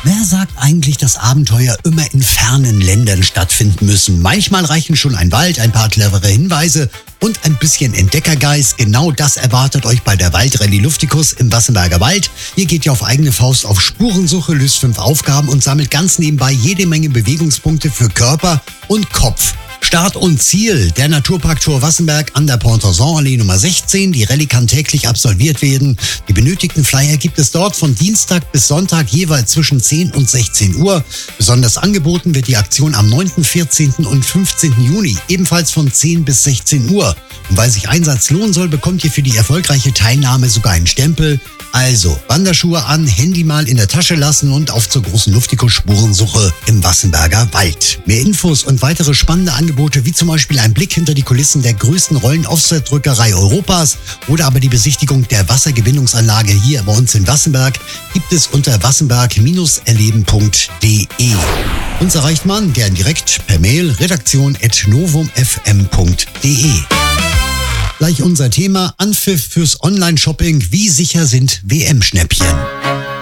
Wer sagt eigentlich, dass Abenteuer immer in fernen Ländern stattfinden müssen? Manchmal reichen schon ein Wald, ein paar clevere Hinweise und ein bisschen Entdeckergeist. Genau das erwartet euch bei der Waldrallye Luftikus im Wassenberger Wald. Hier geht ihr auf eigene Faust auf Spurensuche, löst 5 Aufgaben und sammelt ganz nebenbei jede Menge Bewegungspunkte für Körper und Kopf. Start und Ziel, der Naturpark Tor Wassenberg an der Pontorson-Allee Nummer 16. Die Rallye kann täglich absolviert werden. Die benötigten Flyer gibt es dort von Dienstag bis Sonntag jeweils zwischen 10 und 16 Uhr. Besonders angeboten wird die Aktion am 9., 14. und 15. Juni, ebenfalls von 10 bis 16 Uhr. Und weil sich Einsatz lohnen soll, bekommt ihr für die erfolgreiche Teilnahme sogar einen Stempel. Also, Wanderschuhe an, Handy mal in der Tasche lassen und auf zur großen Luftikus-Spurensuche im Wassenberger Wald. Mehr Infos und weitere spannende Angebote, wie zum Beispiel ein Blick hinter die Kulissen der größten Rollen-Offset-Drückerei Europas oder aber die Besichtigung der Wassergewinnungsanlage hier bei uns in Wassenberg, gibt es unter wassenberg-erleben.de. Uns erreicht man gern direkt per Mail redaktion@novumfm.de. Gleich unser Thema: Anpfiff fürs Online-Shopping. Wie sicher sind WM-Schnäppchen?